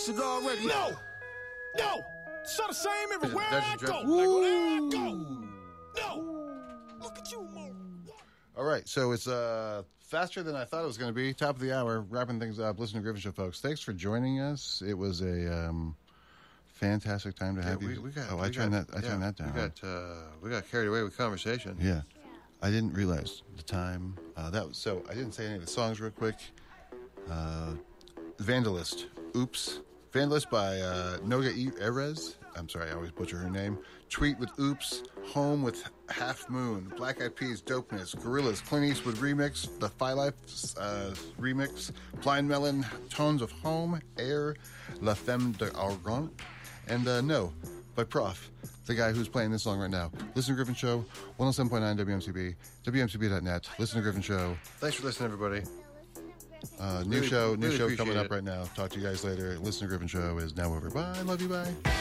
cigar already. No! It's all the same everywhere I Dungeon go. Joke. Like wherever I go. No! Look at you, Mo. All right, so it's faster than I thought it was going to be. Top of the hour, wrapping things up. Listen to Griffin Show, folks. Thanks for joining us. It was a fantastic time to have you. I turned that down. We got carried away with conversation. Yeah. I didn't realize the time. I didn't say any of the songs real quick. Vandalist. Oops. Vandalist by Noga Erez. I'm sorry, I always butcher her name. Tweet with Oops. Home with Half Moon. Black Eyed Peas, Dopeness. Gorillaz, Clint Eastwood remix. The Phi Life remix. Blind Melon, Tones of Home. Air, La Femme d'Argent. And No, by Prof, the guy who's playing this song right now. Listen to Griffin Show, 107.9 WMCB, WMCB.net. Listen to Griffin Show. Thanks for listening, everybody. New show really coming up it. right now. Talk to you guys later. Listen to Griffin Show is now over. Bye. Love you. Bye.